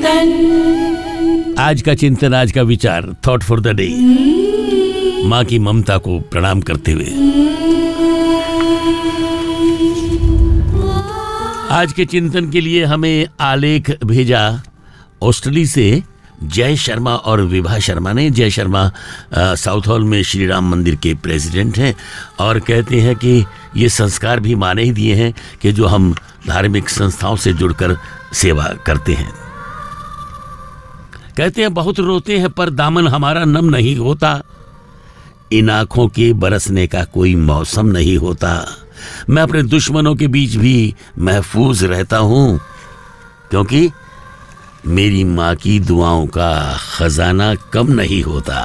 आज का चिंतन, आज का विचार, थॉट फॉर द डे, माँ की ममता को प्रणाम करते हुए। आज के चिंतन के लिए हमें आलेख भेजा ऑस्ट्रेलिया से जय शर्मा और विभा शर्मा ने। जय शर्मा साउथ हॉल में श्री राम मंदिर के प्रेसिडेंट हैं और कहते हैं कि ये संस्कार भी माने ही दिए हैं कि जो हम धार्मिक संस्थाओं से जुड़कर सेवा करते हैं। कहते हैं बहुत रोते हैं पर दामन हमारा नम नहीं होता, इन आंखों के बरसने का कोई मौसम नहीं होता, मैं अपने दुश्मनों के बीच भी महफूज रहता हूं क्योंकि मेरी माँ की दुआओं का खजाना कम नहीं होता।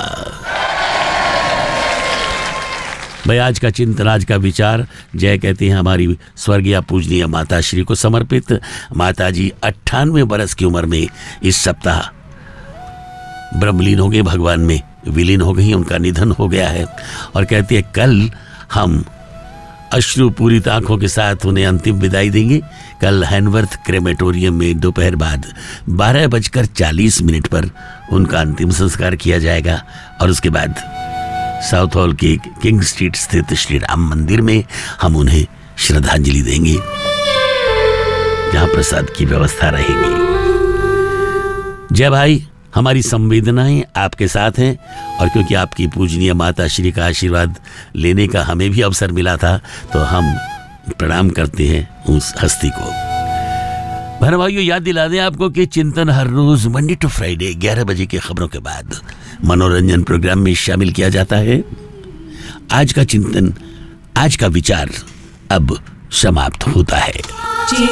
भाई आज का चिंतन, आज का विचार जय कहते हैं हमारी स्वर्गीय पूजनीय माता श्री को समर्पित। माता जी 98 बरस की उम्र में इस सप्ताह ब्रह्मलीन हो गए, भगवान में विलीन हो गई, उनका निधन हो गया है। और कहते हैं कल हम अश्रुपूरित आंखों के साथ उन्हें अंतिम विदाई देंगे। कल हैनवर्थ क्रेमेटोरियम में दोपहर बाद 12:40 पर उनका अंतिम संस्कार किया जाएगा और उसके बाद साउथ हॉल के किंग स्ट्रीट स्थित श्री राम मंदिर में हम उन्हें श्रद्धांजलि देंगे, जहां प्रसाद की व्यवस्था रहेगी। जय भाई, हमारी संवेदनाएं आपके साथ हैं और क्योंकि आपकी पूजनीय माता श्री का आशीर्वाद लेने का हमें भी अवसर मिला था तो हम प्रणाम करते हैं उस हस्ती को। भाई भाइयों, याद दिला दें आपको कि चिंतन हर रोज मंडे टू फ्राइडे 11 बजे की खबरों के बाद मनोरंजन प्रोग्राम में शामिल किया जाता है। आज का चिंतन, आज का विचार अब समाप्त होता है।